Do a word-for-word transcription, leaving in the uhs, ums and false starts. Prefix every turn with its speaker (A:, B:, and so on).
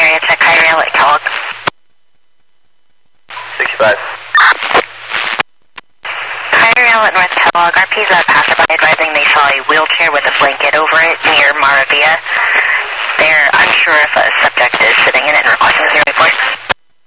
A: area. Check Kyrie at Kellogg.
B: sixty-five.
A: Kyrie at North Kellogg. R P's a passerby advising they saw a wheelchair with a blanket over it near Maravilla. They're unsure if a subject is sitting in it and requesting zero